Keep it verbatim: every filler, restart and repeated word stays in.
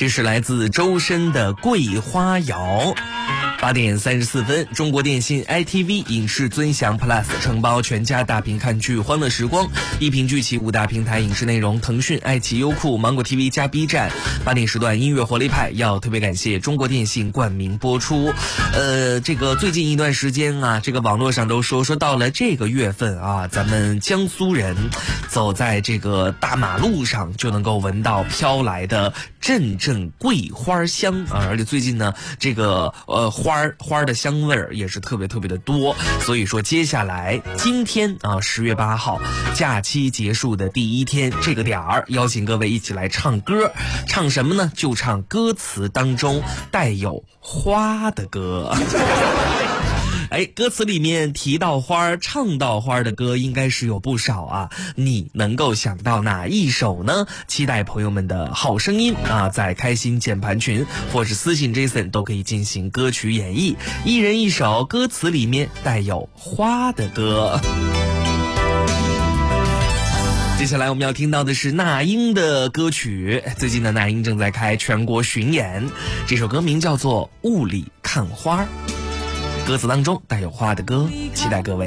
这是来自周深的《桂花谣》。八点三十四分，中国电信 I T V 影视尊享 Plus 承包全家大屏看剧欢乐时光，一屏聚齐五大平台影视内容，腾讯、爱奇艺、优酷、芒果 T V 加 B 站。八点时段音乐活力派要特别感谢中国电信冠名播出。呃，这个最近一段时间啊，这个网络上都说说到了这个月份啊，咱们江苏人走在这个大马路上就能够闻到飘来的阵阵桂花香啊，而且最近呢，这个呃花花的香味儿也是特别特别的多，所以说接下来今天啊十月八号假期结束的第一天这个点儿，邀请各位一起来唱歌，唱什么呢？就唱歌词当中带有花的歌。哎，歌词里面提到花、唱到花的歌应该是有不少啊，你能够想到哪一首呢？期待朋友们的好声音啊，在开心键盘群或是私信 Jason 都可以进行歌曲演绎，一人一首歌词里面带有花的歌。接下来我们要听到的是那英的歌曲，最近的那英正在开全国巡演，这首歌名叫做《雾里看花》，歌词当中带有花的歌，期待各位。